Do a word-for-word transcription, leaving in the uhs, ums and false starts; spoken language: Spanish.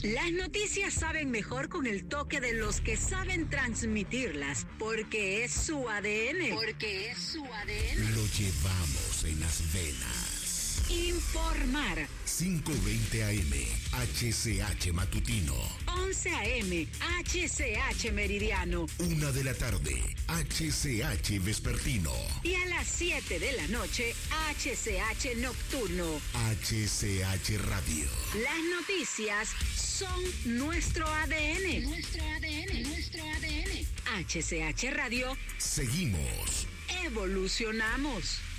Las noticias saben mejor con el toque de los que saben transmitirlas, porque es su A D N. Porque es su A D N. Lo llevamos en las venas. Informar. cinco veinte A M, H C H Matutino. once A M, H C H Meridiano. Una de la tarde, H C H Vespertino. Y a las siete de la noche, H C H Nocturno. H C H Radio. Las noticias son nuestro A D N. Nuestro A D N, nuestro A D N. H C H Radio. Seguimos. Evolucionamos.